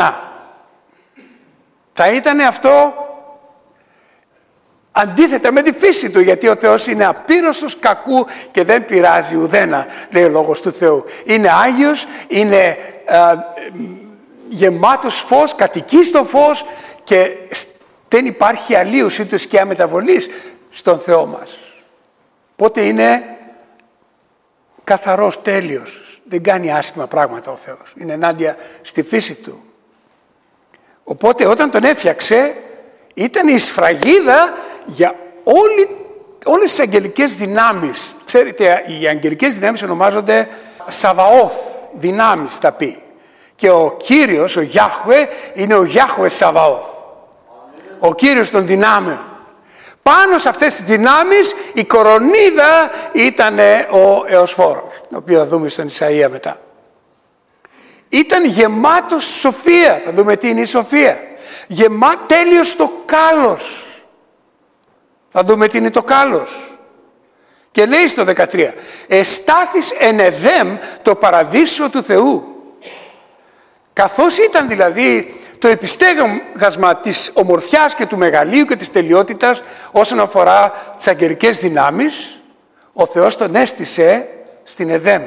ξανά. Θα ήταν αυτό αντίθετα με τη φύση του, γιατί ο Θεός είναι απείρωσος κακού και δεν πειράζει ουδένα, λέει ο Λόγος του Θεού. Είναι Άγιος, είναι γεμάτος φως, κατοικεί στο φως και δεν υπάρχει αλλίωση ούτε σκιά μεταβολής στον Θεό μας. Οπότε είναι καθαρός, τέλειος. Δεν κάνει άσχημα πράγματα ο Θεός. Είναι ενάντια στη φύση του. Οπότε όταν τον έφτιαξε ήταν η σφραγίδα για όλες τις αγγελικές δυνάμεις. Ξέρετε, οι αγγελικές δυνάμεις ονομάζονται Σαβαώθ, δυνάμεις θα πει. Και ο Κύριος, ο Γιάχουε, είναι ο Γιάχουε Σαβαώθ. Ο Κύριος των δυνάμεων. Πάνω σε αυτές τις δυνάμεις η κορονίδα ήταν ο Εωσφόρος, το οποίο θα δούμε στον Ισαΐα μετά. Ήταν γεμάτος σοφία, θα δούμε τι είναι η σοφία. Τέλειος στο κάλος. Θα δούμε τι είναι το κάλος. Και λέει στο 13, εστάθης εν Εδέμ το παραδείσιο του Θεού. Καθώς ήταν δηλαδή το επιστέγασμα της ομορφιάς και του μεγαλείου και της τελειότητας όσον αφορά τις αγγελικές δυνάμεις, ο Θεός τον έστησε στην Εδέμ.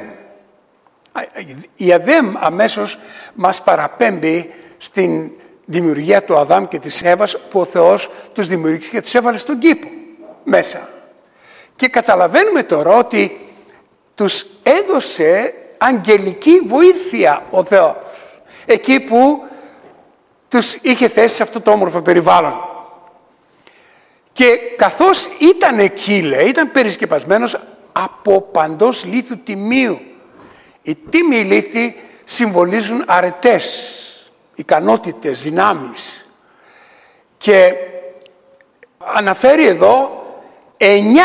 Η Εδέμ αμέσως μας παραπέμπει στην δημιουργία του Αδάμ και της Εύας, που ο Θεός τους δημιούργησε και τους έβαλε στον κήπο μέσα. Και καταλαβαίνουμε τώρα ότι τους έδωσε αγγελική βοήθεια ο Θεός, εκεί που τους είχε θέσει σε αυτό το όμορφο περιβάλλον. Και καθώς ήταν εκεί, λέει, ήταν περισκεπασμένος από παντός λίθου τιμίου. Οι τίμιοι λίθοι συμβολίζουν αρετές, ικανότητες, δυνάμεις. Και αναφέρει εδώ 9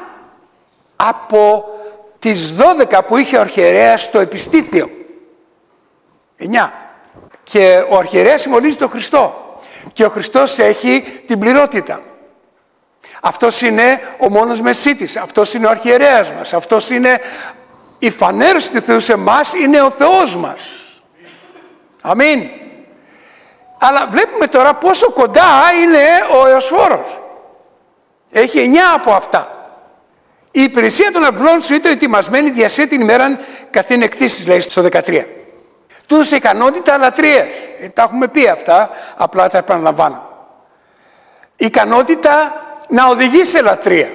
από τις 12 που είχε ο αρχιερέας στο επιστήθιο. 9. Και ο αρχιερέας συμβολίζει τον Χριστό. Και ο Χριστός έχει την πληρότητα. Αυτός είναι ο μόνος Μεσίτης. Αυτός είναι ο αρχιερέας μας. Αυτός είναι η φανέρωση του Θεού σε εμάς, είναι ο Θεός μας. Αμήν. Αλλά βλέπουμε τώρα πόσο κοντά είναι ο Εωσφόρος. Έχει 9 από αυτά. Η υπηρεσία των αυλών σου ήταν ετοιμασμένη διασέ την ημέραν καθήν εκτίσεις, λέει στο 13. Του έδωσε ικανότητα λατρείας. Τα έχουμε πει αυτά, απλά τα επαναλαμβάνω. Ικανότητα να οδηγεί σε λατρεία.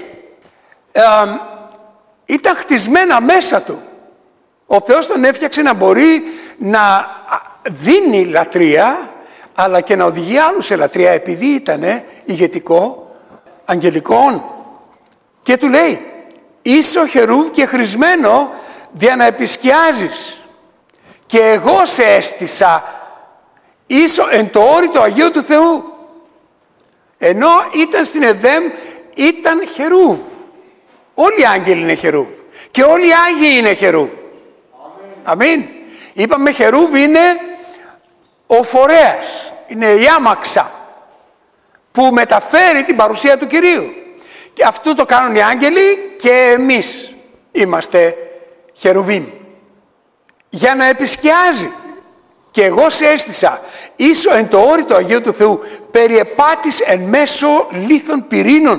Ήταν χτισμένα μέσα του. Ο Θεός τον έφτιαξε να μπορεί να δίνει λατρεία, αλλά και να οδηγεί άλλους σε λατρεία, επειδή ήταν ηγετικό αγγελικών. Και του λέει, είσαι ο χερούβ και χρησμένο δια να επισκιάζεις. Και εγώ σε έστησα ίσο εν το όρητο Αγίου του Θεού. Ενώ ήταν στην Εδέμ, ήταν χερούβ. Όλοι οι άγγελοι είναι χερούβ. Και όλοι οι Άγιοι είναι χερούβ. Αμήν. Είπαμε χερούβ είναι ο φορέας. Είναι η άμαξα που μεταφέρει την παρουσία του Κυρίου. Και αυτό το κάνουν οι άγγελοι και εμείς είμαστε χερουβίμ. Για να επισκιάζει. Και εγώ σε έστησα ίσο εν το όρητο Αγίου του Θεού περιεπάτης εν μέσω λίθων πυρήνων.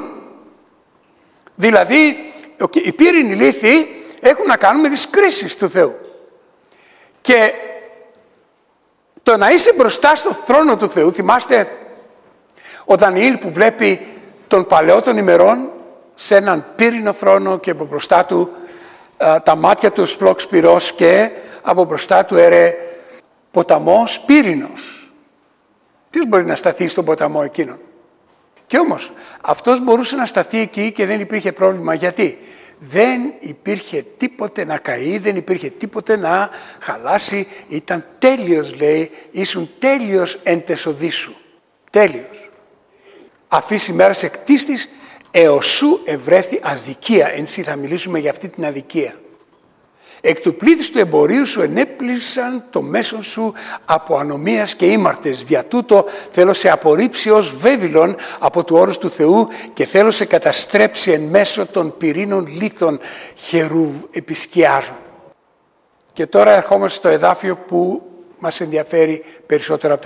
Δηλαδή οι πύρινοι λίθοι έχουν να κάνουν με τις κρίσεις του Θεού. Και το να είσαι μπροστά στο θρόνο του Θεού, θυμάστε ο Δανιήλ που βλέπει τον παλαιό των ημερών σε έναν πύρινο θρόνο και από μπροστά του τα μάτια του φλόξ πυρός και από μπροστά του έρε ποταμός πύρινος. Ποιος μπορεί να σταθεί στον ποταμό εκείνον? Και όμως αυτός μπορούσε να σταθεί εκεί και δεν υπήρχε πρόβλημα. Γιατί? Δεν υπήρχε τίποτε να καεί, δεν υπήρχε τίποτε να χαλάσει. Ήταν τέλειος, λέει, ήσουν τέλειος εν τεσοδύσου. Τέλειος. Αφήσει μέρας εκτίστης εωσού ευρέθη αδικία. Ενσύ θα μιλήσουμε για αυτή την αδικία. Εκ του πλήθους του εμπορίου σου ενέπλησαν το μέσον σου από ανομίας και ήμαρτες. Δια τούτο θέλω σε απορρίψει ως βέβυλον από του όρους του Θεού και θέλω σε καταστρέψει εν μέσω των πυρήνων λίθων χερούβ επισκιάζουν. Και τώρα ερχόμαστε στο εδάφιο που μας ενδιαφέρει περισσότερο από